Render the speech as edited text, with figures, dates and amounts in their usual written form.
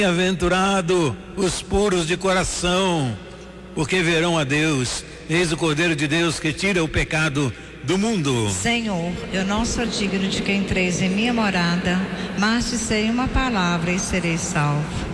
Bem-aventurado os puros de coração, porque verão a Deus. Eis o Cordeiro de Deus que tira o pecado do mundo. Senhor, eu não sou digno de que entreis em minha morada, mas dizei uma palavra e serei salvo.